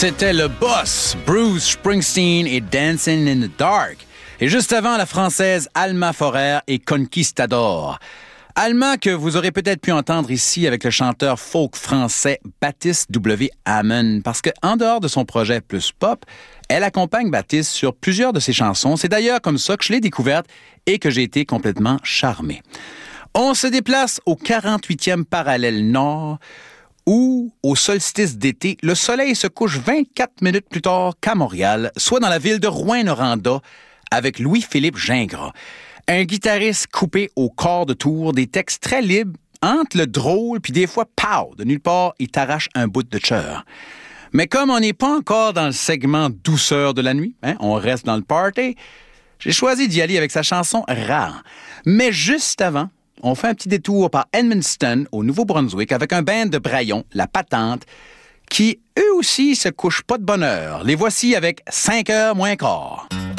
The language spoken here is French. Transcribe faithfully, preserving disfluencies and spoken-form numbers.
C'était le boss, Bruce Springsteen et Dancing in the Dark. Et juste avant, la française Alma Forer et Conquistador. Alma que vous aurez peut-être pu entendre ici avec le chanteur folk français Baptiste W. Hamon, parce qu'en dehors de son projet plus pop, elle accompagne Baptiste sur plusieurs de ses chansons. C'est d'ailleurs comme ça que je l'ai découverte et que j'ai été complètement charmé. On se déplace au quarante-huitième parallèle nord, où, au solstice d'été, le soleil se couche vingt-quatre minutes plus tard qu'à Montréal, soit dans la ville de Rouyn-Noranda, avec Louis-Philippe Gingras. Un guitariste coupé au corps de tour, des textes très libres, entre le drôle, puis des fois, pow, de nulle part, il t'arrache un bout de cœur. Mais comme on n'est pas encore dans le segment douceur de la nuit, hein, on reste dans le party, j'ai choisi d'y aller avec sa chanson « Rare ». Mais juste avant, on fait un petit détour par Edmundston, au Nouveau-Brunswick, avec un band de Braillon, La Patente, qui, eux aussi, se couchent pas de bonne heure. Les voici avec cinq heures moins quart.